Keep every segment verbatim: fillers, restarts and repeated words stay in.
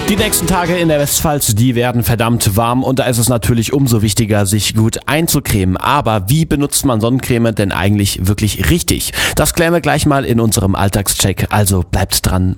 Die nächsten Tage in der Westpfalz, die werden verdammt warm und da ist es natürlich umso wichtiger, sich gut einzucremen. Aber wie benutzt man Sonnencreme denn eigentlich wirklich richtig? Das klären wir gleich mal in unserem Alltagscheck, also bleibt dran.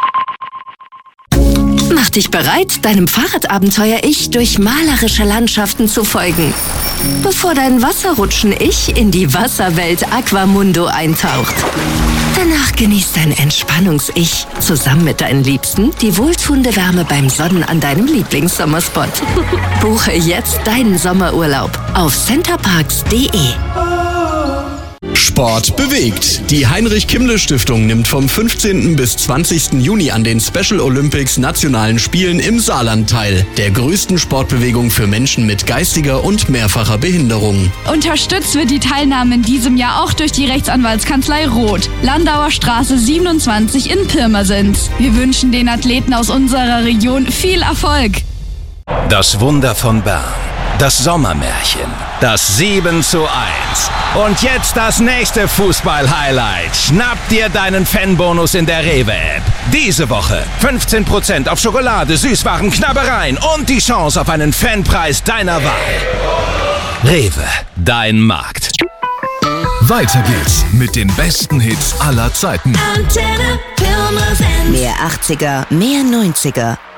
Mach dich bereit, deinem Fahrradabenteuer-Ich durch malerische Landschaften zu folgen, bevor dein Wasserrutschen-Ich in die Wasserwelt Aquamundo eintaucht. Danach genießt dein Entspannungs-Ich zusammen mit deinen Liebsten die wohltuende Wärme beim Sonnen an deinem Lieblingssommerspot. Buche jetzt deinen Sommerurlaub auf centerparks punkt de. Sport bewegt. Die Heinrich-Kimmle-Stiftung nimmt vom fünfzehnten bis zwanzigsten Juni an den Special Olympics Nationalen Spielen im Saarland teil, der größten Sportbewegung für Menschen mit geistiger und mehrfacher Behinderung. Unterstützt wird die Teilnahme in diesem Jahr auch durch die Rechtsanwaltskanzlei Roth, Landauer Straße siebenundzwanzig in Pirmasens. Wir wünschen den Athleten aus unserer Region viel Erfolg. Das Wunder von Bern. Das Sommermärchen. Das sieben zu eins. Und jetzt das nächste Fußball-Highlight. Schnapp dir deinen Fanbonus in der Rewe-App. Diese Woche fünfzehn Prozent auf Schokolade, Süßwaren, Knabbereien und die Chance auf einen Fanpreis deiner Wahl. Rewe, dein Markt. Weiter geht's mit den besten Hits aller Zeiten. Mehr achtziger, mehr neunziger.